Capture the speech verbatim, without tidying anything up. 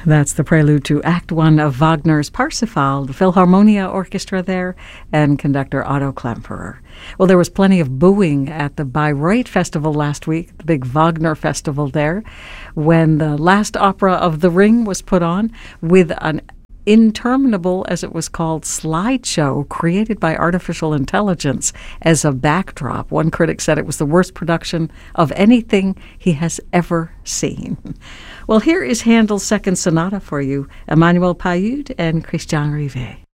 That's the prelude to Act One of Wagner's Parsifal, the Philharmonia Orchestra there, and conductor Otto Klemperer. Well, there was plenty of booing at the Bayreuth Festival last week, the big Wagner festival there, when the last opera of The Ring was put on with an interminable, as it was called, slideshow created by artificial intelligence as a backdrop. One critic said it was the worst production of anything he has ever seen. Well, here is Handel's Second Sonata for you, Emmanuel Payud and Christian Rivet.